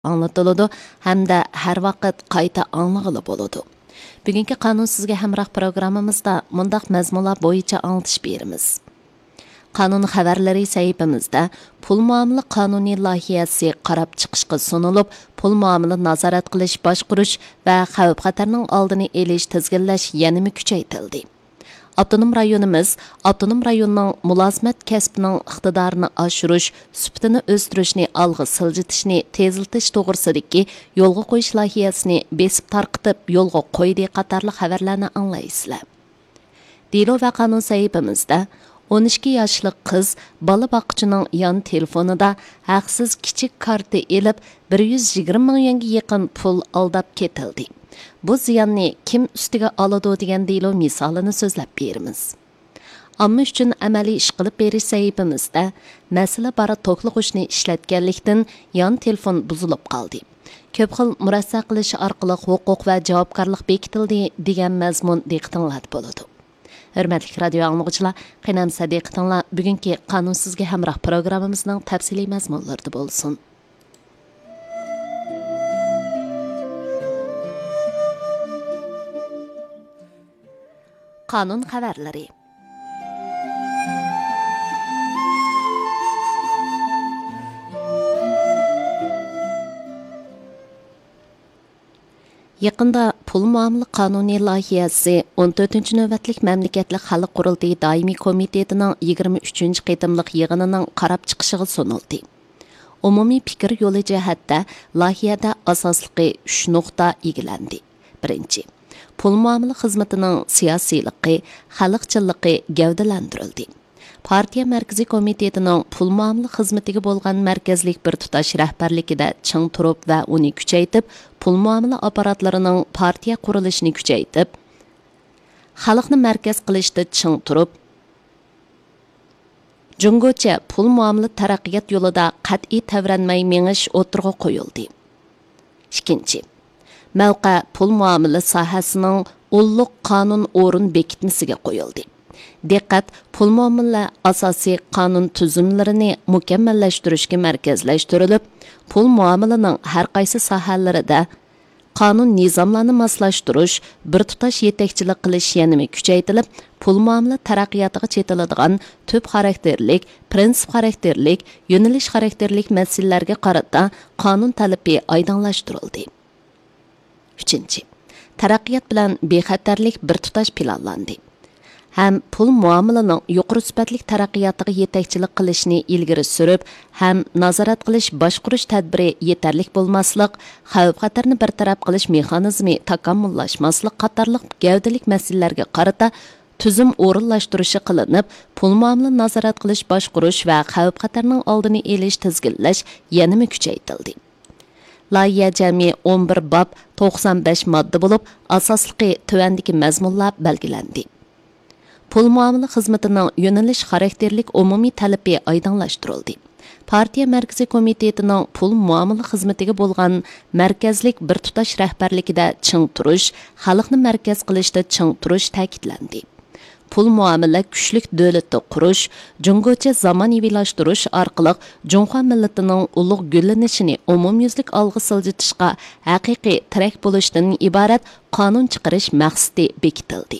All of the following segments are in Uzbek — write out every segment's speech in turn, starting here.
anlatıladi hamda har vaqt qayta anlag'ili bo'ladi. Bugungi qonun sizga hamroh programmamizda mundaq mazmunlar bo'yicha anglatish beramiz. Qonun xabarlari sahifamizda pul muomala qonuniy loyihasi qarab chiqishga sunilib, pul muomala nazorat qilish, boshqarish va xavf-xatarning oldini olish, tizginlash yanada kuchaytirildi. Avtonom rayonimiz avtonom rayonning mulozimat kasbining iqtidorini oshirish, sifatini o'stirishni, olg'a siljitishni tezlatish to'g'risidagi yo'lga qo'yish loyihasini besib tarqitib yo'lga qo'ydi qatorli xabarlarni anglaysizlar. Delo va qonun sahifamizda 12 yoshli qiz bola boquvchining yon telefonida haqsiz kichik karta elib 120 ming yuanga yaqin pul aldab ketildi. Bu ziyonni kim ustiga oladi degan delo misolini so'zlab beramiz. Amma uchun amaliy ish qilib berish sahifamizda masala bora to'qlig'ishni ishlatganlikdan yon telefon buzilib qoldi. Ko'p xil murassa qilish orqali huquq va javobgarlik bekitildi degan mazmun diqqatingizda bo'ladi. Hurmatli radio anglovchilar, qanamsa diqqatinglar bugungi qonun sizga hamroh programmamizning tafsiliy mazmunlarida bo'lsin. Qonun xabarlari. Yaqında pul muomala qonuniy loyihasi 14 navbatlik mamlakatlik xalq qurultiyi doimiy komitetining 23 qitimliq yig'inining qarab chiqishiga sunildi. Umumiy fikr yo'li jihatda loyihada asosliqi 3 nuqta egilandi. Birinchi, pul muomala xizmatining siyosiyligi, xalqchilligi gavdalantirildi. Partiya Markaziy komitetining pul muomala xizmatiga bo'lgan markazlik bir tutash rahbarligida ching turib va uni kuchaytib, pul muomala apparatlarining partiya qurilishini kuchaytib, xalqni markaz qilishda ching turib, jungocha pul muomala taraqqiyot yo'lida qat'iy tavranmay mengish o'tirg'a qo'yildi. Ikkinchi, mavqa pul muomala sohasining ulluq qonun o'rin bekitmasiga qo'yildi. Diqqat, pul muomala asosiy qonun tuzumlarini mukammallashtirishga markazlashtirilib, pul muomalaning har qaysi sohalarida qonun nizomlarni moslashtirish, bir tutash yetakchilik qilish yanada kuchaytirilib, pul muomala taraqqiyotiga chetiladigan tub xarakterlik, prinsip xarakterlik, yo'nalish xarakterlik masalalarga qarata qonun talabi oydinlashtirildi. 3. Taraqqiyot bilan bexatarlik bir tutash planlandi. Ham pul muomalaning yuqori sifatlik taraqqiyotiga yetakchilik qilishni ilgari surib, ham nazorat qilish, boshqarish tadbiri yetarlik bo'lmaslik, xavf-xatarni bartaraf qilish mexanizmi takomillashmaslik qatorliq gavdalik masalalarga qarata tuzum o'rinlashtirishi qilinib, pul muomala nazorat qilish, boshqarish va xavf-xatarning oldini olish, tizginlash yanada kuchaytirildi. Loyiha jami 11 bob 95 modda bo'lib, asosligi tuvandagi mazmunlar belgilandi. Pul muomala xizmatining yo'nalish xarakterlik umumiy talabi oydinlashtirildi. Partiya Markaziy komitetining pul muomala xizmatiga bo'lgan markazlik bir tutash rahbarligida ching turish, xalqni markaz qilishda ching turish ta'kidlandi. Pul muomala kuchlik davlatni qurish, jungocha zamonaviylashtirish orqali Jumhur millatining ulug' gullanishini umumyuzlik olg'a siljitishga haqiqiy tirak bo'lishdan iborat qonun chiqarish maqsadi bekitildi.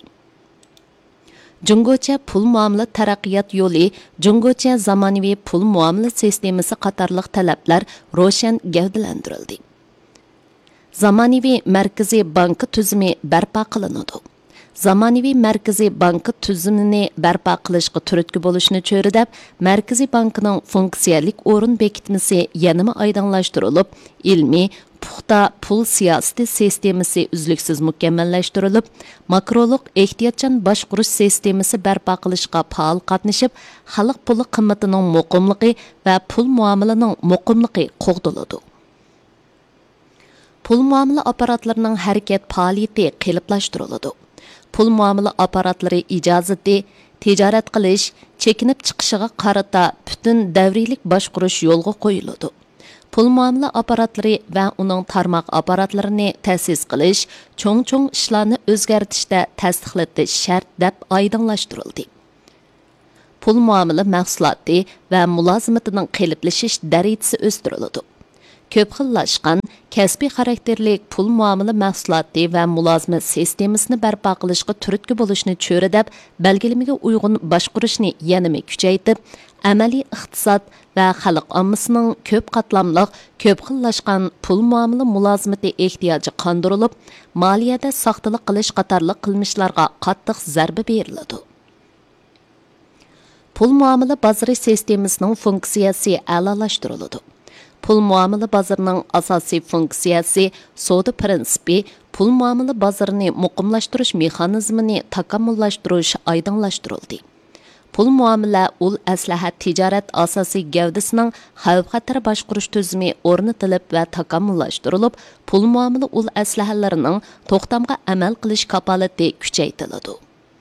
Jungocha pul muomala taraqqiyot yo'li, jungocha zamonaviy pul muomala sistemasi qatorliq talablar ro'shan gavdalantirildi. Zamonaviy markaziy banki tuzumi barpo qilinadi. Zamonaviy markaziy banki tuzumini barpo qilishga turtki bo'lishni cho'ridab, Markaziy bankning funksiyalik o'rin bekitmasi yanada oydinlashtirilib, ilmiy puxta pul siyosati sistemasi uzluksiz mukammallashtirilib, makroluk ehtiyotchan boshqarish sistemasi barpo qilishga faol qatnashib, xalq puli qimmatining muqimligi va pul muomalaning muqimligi qo'g'diladi. Pul muomala apparatlarining harakat faoliyati qiliplashtiriladi. Pul muomala apparatlari ijozati, tijorat qilish, chekinib chiqishiga qarata butun davriylik boshqarish yo'lga qo'yiladi. Pul muomala apparatlari va uning tarmoq apparatlarini ta'sis qilish, cho'ng-cho'ng ishlarni o'zgartirishda tasdiqlatish shart deb oydinlashtirildi. Pul muomala mahsuloti va mulozimatining qiliblashish darajasi o'stiriladi. ko'p xillashgan kasbiy xarakterlik pul muomala mahsuloti va mulozimat sistemasini barpo qilishga turtki bo'lishni cho'ridab, belgilamaga uyg'un boshqarishni yanada kuchaytirib, amaliy iqtisod va xalq ommasining ko'p qatlamli, ko'p xillashgan pul muomala mulozimati ehtiyoji qondirilib, moliyada soxtalik qilish qatorliq qilmishlarga qattiq zarba beriladi. Pul muomala bozori sistemasining funksiyasi a'lolashtiriladi. Pul muomala bozorining asosiy funksiyasi savdo prinsipi, pul muomala bozorini muqimlashtirish mexanizmini takomillashtirish oydinlashtirildi. Pul muomala ul aslaha tijorat asosiy gavdasining xavf-xatar boshqarish tuzumi o'rnatilib va takomillashtirilib, pul muomala ul aslahalarining to'xtamga amal qilish kapolati kuchaytiriladi.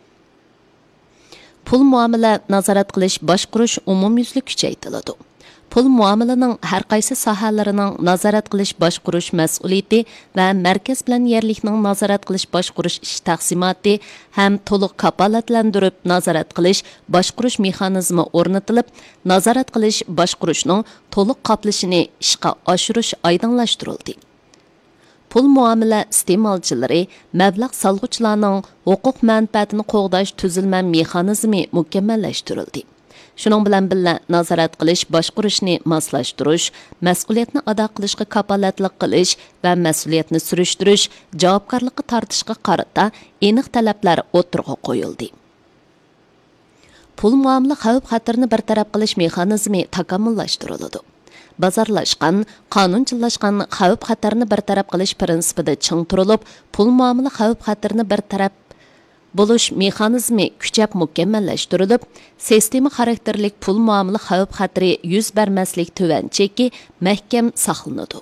Pul muomala nazorat qilish boshqarish umumyuzli kuchaytiriladi. Pul muomalaning har qaysi sohalarining nazorat qilish boshqarish mas'uliyati va markaz bilan yerlikning nazorat qilish boshqarish ish taqsimoti ham to'liq kapolatlantirib nazorat qilish boshqarish mexanizmi o'rnatilib, nazorat qilish boshqarishning to'liq qoplashini ishga oshirish oydinlashtirildi. Pul muomala iste'molchilari mablag' solg'uvchilarning huquq manfaatini qo'g'dash tuzilma mexanizmi mukammallashtirildi. Shuning bilan birga nazorat qilish, boshqarishni moslashtirish, mas'uliyatni ado qilishga kapolatlik qilish va mas'uliyatni surishtirish, javobgarlikka tortishga qarata aniq talablar o'tirg'a qo'yildi. Pul muomala xavf-xatarni bartaraf qilish mexanizmi takomillashtiriladi. Bozorlashgan, qonunchillashgan xavf-xatarni bartaraf qilish prinsipida ching turilib, pul muomala xavf-xatarni bartaraf bo'lish mexanizmi kuchab mukammallashtirilib, sistema xarakterlik pul muomala xavf-xatari yuz bermaslik tuvan cheki mahkam saqlanadi.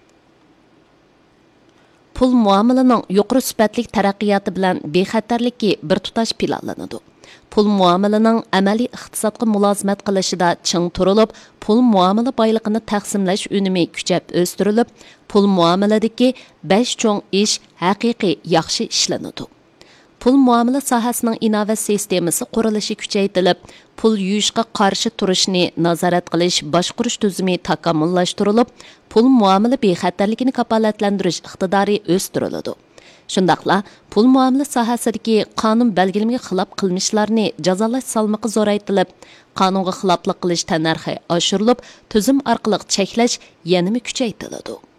Pul muomalaning yuqori sifatli taraqqiyoti bilan bexatarligi bir tutash planlanadi. Pul muomalaning amaliy iqtisodga mulozimat qilishida ching turilib, pul muomala boyligini taqsimlash unumi kuchab o'stirilib, pul muomaladagi 5 cho'ng ish haqiqiy yaxshi ishlanadi. Pul muomala sohasining inovat sistemasi qurilishi kuchaytirilib, pul yuyishga qarshi turishni nazorat qilish, boshqarish tuzumi takomillashtirilib, pul muomala bexatarligini kapolatlantirish iqtidori o'stiriladi. Shundaqla pul muomala sohasidagi qonun belgilamiga xilof qilmishlarni jazolash salmoqi zo'raytirilib, qonunga xiloflik qilish tannarxi oshirilib, tuzum orqali cheklash yanada kuchaytiriladi.